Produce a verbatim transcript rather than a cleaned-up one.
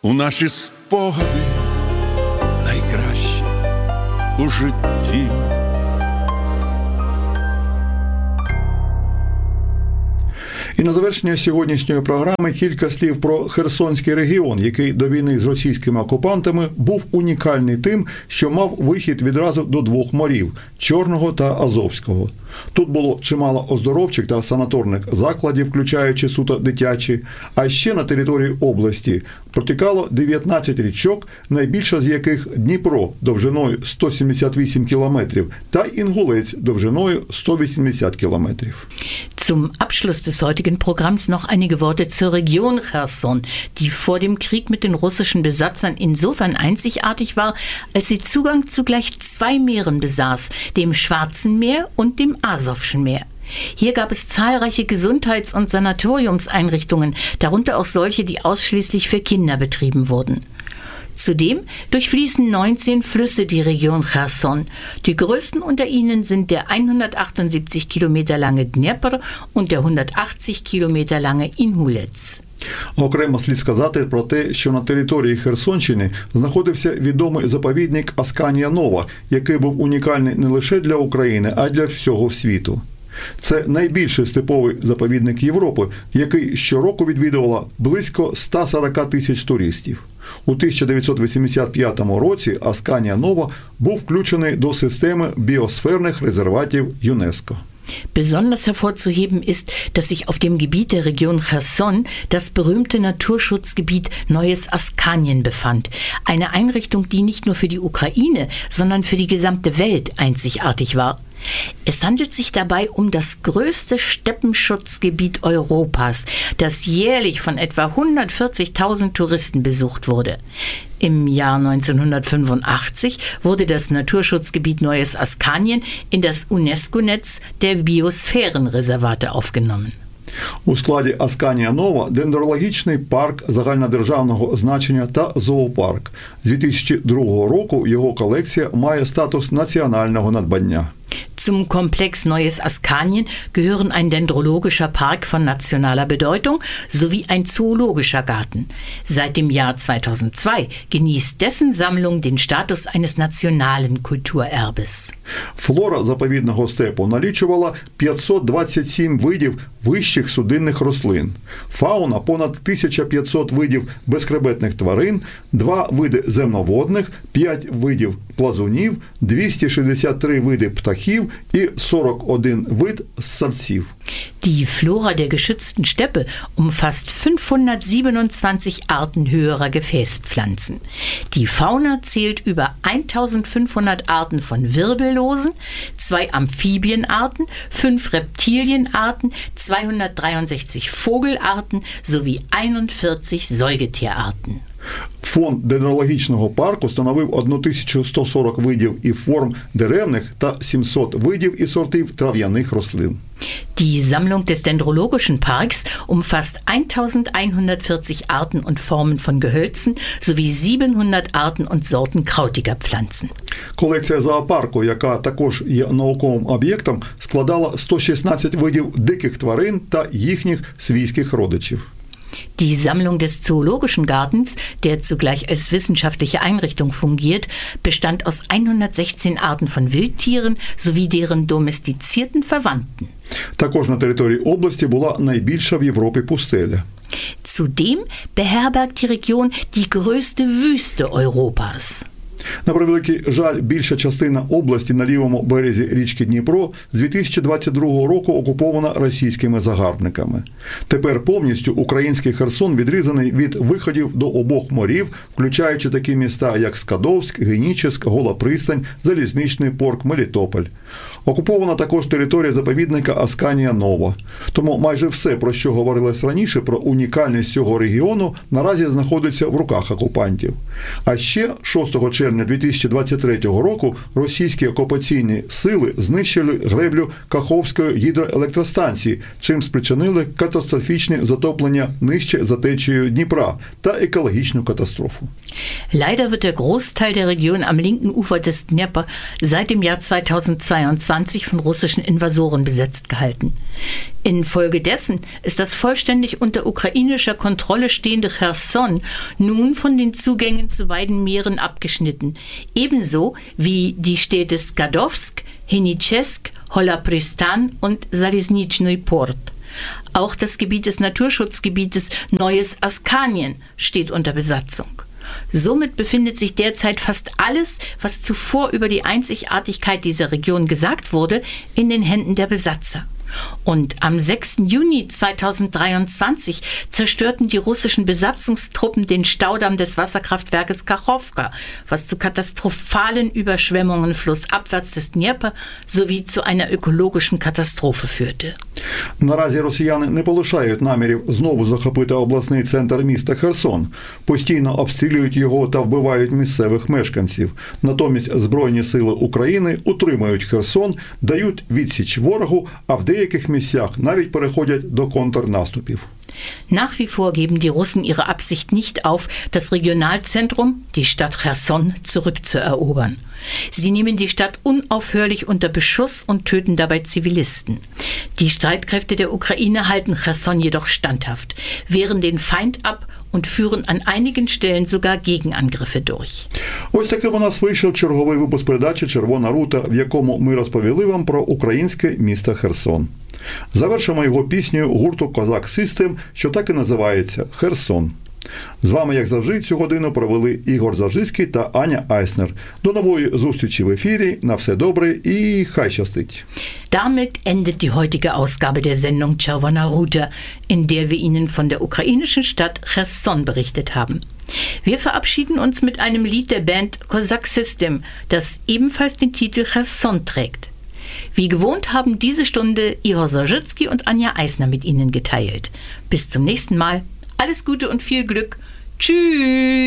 у наші спогади найкраще у житті. І на завершення сьогоднішньої програми кілька слів про Херсонський регіон, який до війни з російськими окупантами був унікальний тим, що мав вихід відразу до двох морів – Чорного та Азовського. Тут було чимало оздоровчих та санаторних закладів, включаючи суто дитячі, а ще на території області протікало дев'ятнадцять річок, найбільша з яких Дніпро довжиною сто сімдесят вісім кілометрів та Інгулець довжиною сто вісімдесят кілометрів. Zum Abschluss des heutigen Programms noch einige Worte zur Region Cherson, die vor dem Krieg mit den russischen Besatzern insofern einzigartig war, als sie Zugang zu gleich zwei Meeren besaß, dem Schwarzen Meer und dem Asowschen Meer. Hier gab es zahlreiche Gesundheits- und Sanatoriumseinrichtungen, darunter auch solche, die ausschließlich für Kinder betrieben wurden. Zudem durchfließen neunzehn Flüsse die Region Cherson. Die größten unter ihnen sind der hundertachtundsiebzig Kilometer lange Dnepr und der hundertachtzig Kilometer lange Inhulets. Окремо слід сказати про те, що на території Херсонщини знаходився відомий заповідник Асканія Нова, який був унікальний не лише для України, а й для всього світу. Це найбільший степовий заповідник Європи, який щороку відвідувало близько сто сорок тисяч туристів. У тисяча дев'ятсот вісімдесят п'ятому році Асканія Нова був включений до системи біосферних резерватів ЮНЕСКО. Besonders hervorzuheben ist, dass sich auf dem Gebiet der Region Cherson das berühmte Naturschutzgebiet Neues Askanien befand. Eine Einrichtung, die nicht nur für die Ukraine, sondern für die gesamte Welt einzigartig war. Es handelt sich dabei um das größte Steppenschutzgebiet Europas, das jährlich von etwa hundertvierzigtausend Touristen besucht wurde. Im Jahr neunzehnhundertfünfundachtzig wurde das Naturschutzgebiet Neues Askanien in das UNESCO-Netz der Biosphärenreservate aufgenommen. У складі Асканія Нова дендрологічний парк загальнодержавного значення та зоопарк. З дві тисячі другого року його колекція має статус національного надбання. Zum Komplex Neues Askanien gehören ein dendrologischer Park von nationaler Bedeutung sowie ein zoologischer Garten. Seit dem Jahr zweitausendzwei genießt dessen Sammlung den Status eines nationalen Kulturerbes. Флора заповідного степу налічувала п'ятсот двадцять сім видів вищих судинних рослин. Фауна – понад тисяча п'ятсот видів безхребетних тварин, два види земноводних, п'ять видів плазунів, двісті шістдесят три види птахів і сорок один вид ссавців. Die Flora der geschützten Steppe umfasst fünfhundertsiebenundzwanzig Arten höherer Gefäßpflanzen. Die Fauna zählt über eintausendfünfhundert Arten von Wirbellosen, zwei Amphibienarten, fünf Reptilienarten, zweihundertdreiundsechzig Vogelarten sowie einundvierzig Säugetierarten. Фонд дендрологічного парку становив тисячу сто сорок видів і форм деревних та сімсот видів і сортів трав'яних рослин. Die Sammlung des Dendrologischen Parks umfasst eintausendeinhundertvierzig Arten und Formen von Gehölzen sowie siebenhundert Arten und Sorten krautiger Pflanzen. Колекція зоопарку, яка також є науковим об'єктом, складала сто шістнадцять видів диких тварин та їхніх свійських родичів. Die Sammlung des Zoologischen Gartens, der zugleich als wissenschaftliche Einrichtung fungiert, bestand aus hundertsechzehn Arten von Wildtieren sowie deren domestizierten Verwandten. Також на території області була найбільша в Європі пустеля. Zudem beherbergt die Region die größte Wüste Europas. На превеликий жаль, більша частина області на лівому березі річки Дніпро з дві тисячі двадцять другого року окупована російськими загарбниками. Тепер повністю український Херсон відрізаний від виходів до обох морів, включаючи такі міста, як Скадовськ, Генічеськ, Гола Пристань, Залізничний порт, Мелітополь. Окупована також територія заповідника Асканія Нова. Тому майже все, про що говорилось раніше, про унікальність цього регіону, наразі знаходиться в руках окупантів. А ще шостого червня дві тисячі двадцять третього року російські окупаційні сили знищили греблю Каховської гідроелектростанції, чим спричинили катастрофічне затоплення нижче за течією Дніпра та екологічну катастрофу. Leider wird der Großteil der Region am linken Ufer des Dnepr seit dem Jahr zweitausendzweiundzwanzig neunundzwanzig von russischen Invasoren besetzt gehalten. Infolgedessen ist das vollständig unter ukrainischer Kontrolle stehende Cherson nun von den Zugängen zu beiden Meeren abgeschnitten, ebenso wie die Städte Skadowsk, Henichesk, Holapristan und Salizhnitschny Port. Auch das Gebiet des Naturschutzgebietes Neues Askanien steht unter Besatzung. Somit befindet sich derzeit fast alles, was zuvor über die Einzigartigkeit dieser Region gesagt wurde, in den Händen der Besatzer. Und am sechsten Juni zweitausenddreiundzwanzig zerstörten die russischen Besatzungstruppen den Staudamm des Wasserkraftwerkes Kachowka, was zu katastrophalen Überschwemmungen flussabwärts des Dnjepr sowie zu einer ökologischen Katastrophe führte. Наразі росіяни не полишають намірів знову захопити обласний центр міста Херсон, постійно обстрілюють його та вбивають місцевих мешканців. Натомість Збройні сили України утримують Херсон, дають відсіч ворогу, а в деяких місцях навіть переходять до контрнаступів. Nach wie vor geben die Russen ihre Absicht nicht auf, das Regionalzentrum, die Stadt Cherson, zurückzuerobern. Sie nehmen die Stadt unaufhörlich unter Beschuss und töten dabei Zivilisten. Die Streitkräfte der Ukraine halten Cherson jedoch standhaft, wehren den Feind ab und führen an einigen Stellen sogar Gegenangriffe durch. Ось таким у нас вийшов черговий випуск передачі «Червона рута», в якому ми розповіли вам про українське місто Херсон. Завершимо його піснею гурту «Козак Систем», що так і називається «Херсон». З вами, як завжди, цю годину провели Ігор Завжицький та Аня Айснер. До нової зустрічі в ефірі. На все добре і хай щастить. Damit endet die heutige Ausgabe der Sendung Червона рута, in der wir Ihnen von der ukrainischen Stadt Cherson berichtet haben. Wir verabschieden uns mit einem Lied der Band Kozak System, das ebenfalls den Titel Cherson trägt. Wie gewohnt haben diese Stunde Igor Zawadzki und Anja Eisner mit Ihnen geteilt. Bis zum nächsten Mal. Alles Gute und viel Glück. Tschüss.